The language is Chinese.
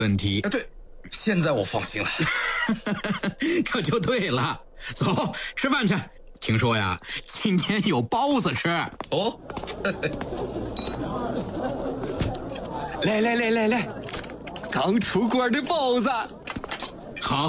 问题。 对，现在我放心了。 这就对了，走，吃饭去。听说呀，今天有包子吃。 哦， 来，刚出锅的包子。 好。